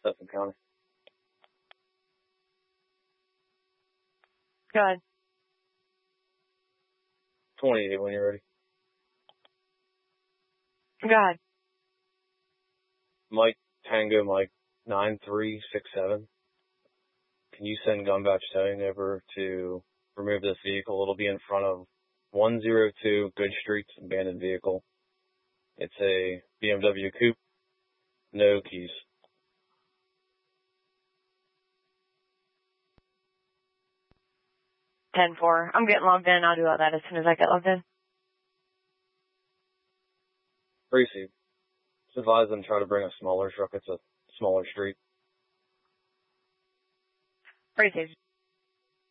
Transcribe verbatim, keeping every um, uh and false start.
Suffolk County. Go ahead. twenty-eight when you're ready. Go ahead. Mike Tango Mike nine three six seven. Can you send gun batch towing over to remove this vehicle? It'll be in front of one oh two Good Street, abandoned vehicle. It's a B M W coupe, no keys. ten four. I'm getting logged in. I'll do all that as soon as I get logged in. Receive. Just advise them to try to bring a smaller truck. It's a smaller street. Receive.